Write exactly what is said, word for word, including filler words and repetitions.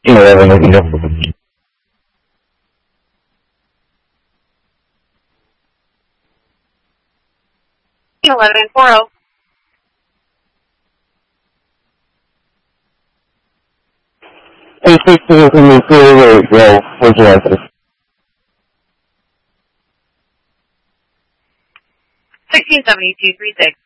eleven, eleven four zero. eight sixteen from the freeway, well, what's your answer? sixteen seventy two three six.